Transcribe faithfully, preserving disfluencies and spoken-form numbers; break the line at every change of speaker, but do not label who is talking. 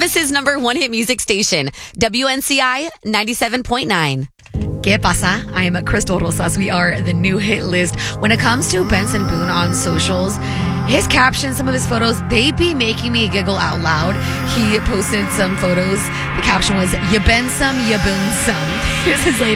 Thomas's number one hit music station, W N C I ninety-seven point nine. ¿Qué pasa? I am Crystal Rosas. We are the new hit list. When it comes to Benson Boone on socials, his captions, some of his photos, they be making me giggle out loud. He posted some photos. The caption was, "You been some, you boon some." Here's his latest.